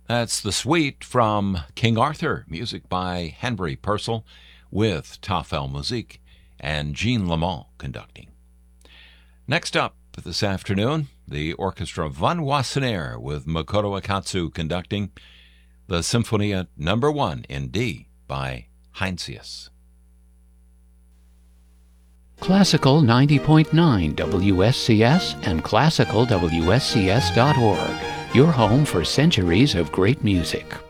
That's the suite from King Arthur, music by Henry Purcell, with Tafel Musik and Jean Lamont conducting. Next up this afternoon, the Orchestra Van Wassenaar with Makoto Akatsu conducting the Symphonia No. 1 in D by Heinsius. Classical 90.9 WSCS and classicalwscs.org, your home for centuries of great music.